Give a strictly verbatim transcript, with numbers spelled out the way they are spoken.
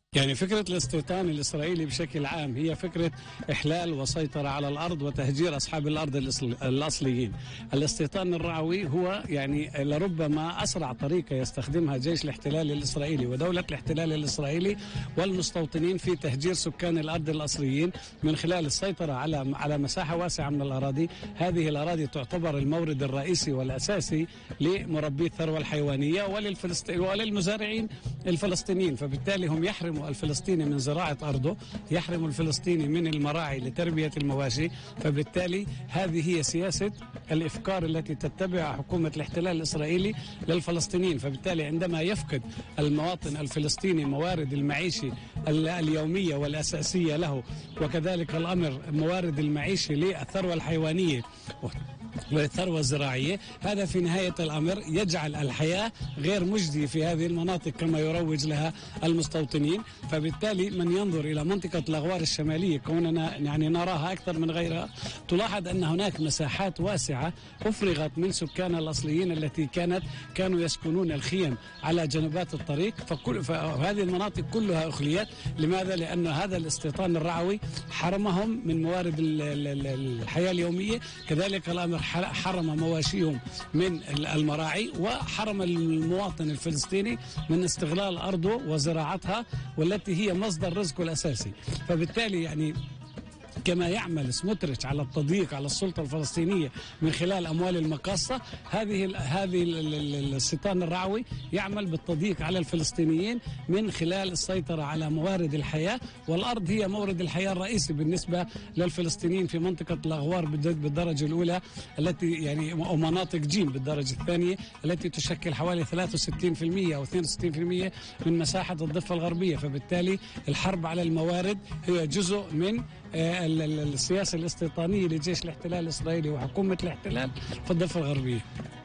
يعني فكرة الاستيطان الإسرائيلي بشكل عام هي فكرة إحلال وسيطرة على الأرض وتهجير أصحاب الأرض الأصليين. الاستيطان الرعوي هو يعني لربما أسرع طريقة يستخدمها جيش الاحتلال الإسرائيلي ودولة الاحتلال الإسرائيلي والمستوطنين في تهجير سكان الأرض الأصليين من خلال السيطرة على على مساحة واسعة من الأراضي. هذه الأراضي تعتبر المورد الرئيسي والأساسي لمربي الثروة الحيوانية وللفلسطين وللمزارعين الفلسطينيين، فبالتالي هم يحرموا الفلسطيني من زراعة أرضه، يحرم الفلسطيني من المراعي لتربية المواشي. فبالتالي هذه هي سياسة الإفكار التي تتبعها حكومة الاحتلال الإسرائيلي للفلسطينيين. فبالتالي عندما يفقد المواطن الفلسطيني موارد المعيشة اليومية والأساسية له، وكذلك الأمر موارد المعيشة للثروة الحيوانية والثروة الزراعية، هذا في نهاية الأمر يجعل الحياة غير مجدية في هذه المناطق كما يروج لها المستوطنين. فبالتالي من ينظر إلى منطقة الأغوار الشمالية كوننا يعني نراها أكثر من غيرها، تلاحظ أن هناك مساحات واسعة أفرغت من سكان الأصليين التي كانت كانوا يسكنون الخيم على جنبات الطريق. فكل فهذه المناطق كلها أخليت. لماذا؟ لأن هذا الاستيطان الرعوي حرمهم من موارد الحياة اليومية، كذلك الأمر حرم مواشيهم من المراعي، وحرم المواطن الفلسطيني من استغلال أرضه وزراعتها والتي هي مصدر رزقه الأساسي. فبالتالي يعني كما يعمل سموتريتش على التضييق على السلطة الفلسطينية من خلال أموال المقاصة، هذه هذه الاستيطان الرعوي يعمل بالتضييق على الفلسطينيين من خلال السيطرة على موارد الحياة. والأرض هي مورد الحياة الرئيسي بالنسبة للفلسطينيين في منطقة الأغوار بالدرجة الأولى التي يعني ومناطق جيم بالدرجة الثانية التي تشكل حوالي ثلاثة وستين بالمئة أو اثنين وستين بالمئة من مساحة الضفة الغربية. فبالتالي الحرب على الموارد هي جزء من السياسة الاستيطانية لجيش الاحتلال الإسرائيلي وحكومة الاحتلال في الضفة الغربية.